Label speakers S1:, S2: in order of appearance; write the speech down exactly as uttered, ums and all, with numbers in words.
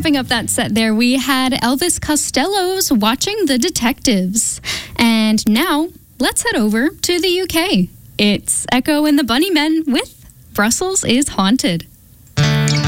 S1: wrapping up that set there, we had Elvis Costello's Watching the Detectives. And now, let's head over to the U K. It's Echo and the Bunnymen with Brussels is Haunted.